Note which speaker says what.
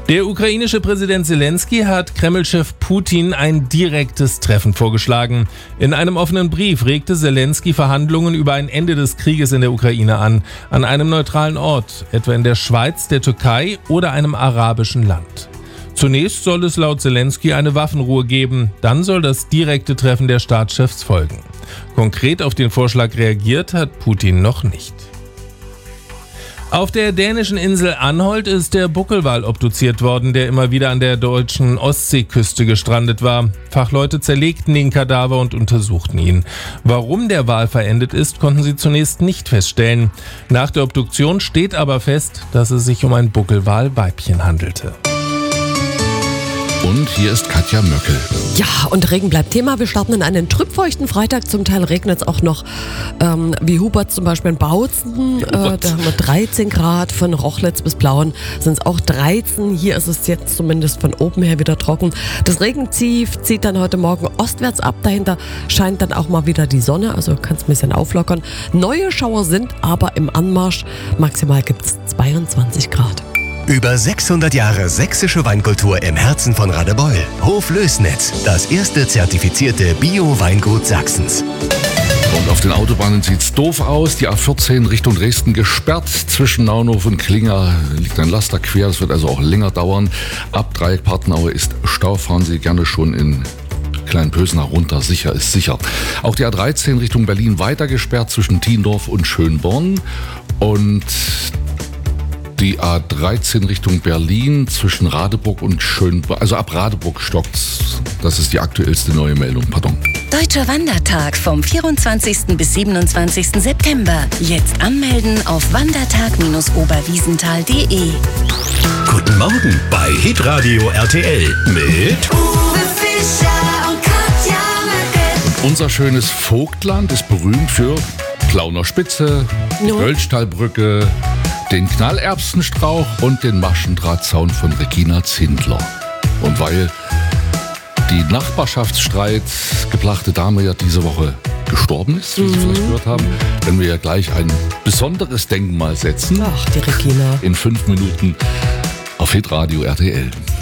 Speaker 1: Der ukrainische Präsident Zelensky hat Kreml-Chef Putin ein direktes Treffen vorgeschlagen. In einem offenen Brief regte Zelensky Verhandlungen über ein Ende des Krieges in der Ukraine an einem neutralen Ort, etwa in der Schweiz, der Türkei oder einem arabischen Land. Zunächst soll es laut Zelensky eine Waffenruhe geben, dann soll das direkte Treffen der Staatschefs folgen. Konkret auf den Vorschlag reagiert hat Putin noch nicht. Auf der dänischen Insel Anholt ist der Buckelwal obduziert worden, der immer wieder an der deutschen Ostseeküste gestrandet war. Fachleute zerlegten den Kadaver und untersuchten ihn. Warum der Wal verendet ist, konnten sie zunächst nicht feststellen. Nach der Obduktion steht aber fest, dass es sich um ein Buckelwal-Weibchen handelte.
Speaker 2: Und hier ist Katja Möckel.
Speaker 3: Ja, und Regen bleibt Thema. Wir starten in einen trübfeuchten Freitag. Zum Teil regnet es auch noch, wie Hubert zum Beispiel in Bautzen. Da haben wir 13 Grad. Von Rochlitz bis Plauen sind es auch 13. Hier ist es jetzt zumindest von oben her wieder trocken. Das Regentief zieht dann heute Morgen ostwärts ab. Dahinter scheint dann auch mal wieder die Sonne. Also kann es ein bisschen auflockern. Neue Schauer sind aber im Anmarsch. Maximal gibt es 22 Grad.
Speaker 4: Über 600 Jahre sächsische Weinkultur im Herzen von Radebeul. Hof Lößnitz, das erste zertifizierte Bio-Weingut Sachsens.
Speaker 2: Und auf den Autobahnen sieht's doof aus. Die A14 Richtung Dresden gesperrt. Zwischen Naunhof und Klinger liegt ein Laster quer. Das wird also auch länger dauern. Ab Dreieck Partnaue ist Stau. Fahren Sie gerne schon in Kleinpösen runter. Sicher ist sicher. Auch die A13 Richtung Berlin weiter gesperrt zwischen Tiendorf und Schönborn. Und die A13 Richtung Berlin zwischen Radeburg und Schönborn, also ab Radeburg stockt's. Das ist die aktuellste neue Meldung, pardon.
Speaker 5: Deutscher Wandertag vom 24. bis 27. September. Jetzt anmelden auf wandertag-oberwiesenthal.de.
Speaker 4: Guten Morgen bei Hitradio RTL mit
Speaker 5: Uwe Fischer und Katja Möckel.
Speaker 2: Unser schönes Vogtland ist berühmt für Plauner Spitze, die Wölschtalbrücke, den Knallerbsenstrauch und den Maschendrahtzaun von Regina Zindler. Und weil die Nachbarschaftsstreit geplagte Dame ja diese Woche gestorben ist, wie Sie vielleicht gehört haben, werden wir ja gleich ein besonderes Denkmal setzen.
Speaker 3: Ach, die Regina.
Speaker 2: In 5 Minuten auf Hitradio RTL.